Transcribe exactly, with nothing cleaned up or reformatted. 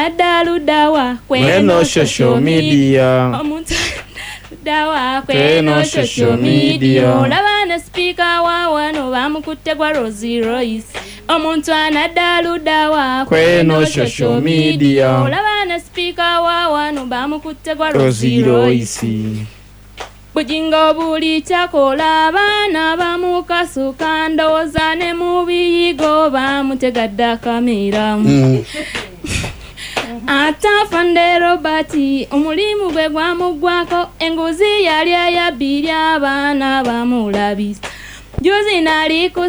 daludawa kweno social media omuntu dawa kweno social media olabana speaker wa wano bamukutte gwa Rosie Royce omuntu anadaludawa kweno social media olabana speaker wa wano bamukutte gwa Rosie Royce bujingo buli chakola abana bamukasuka ndowooza ne mu biyigo bamutegadda kamera Atafande Robert omulimu gwe gwamugwako enguzi yali ayabbirya abaana bamulabisa juzi nali ku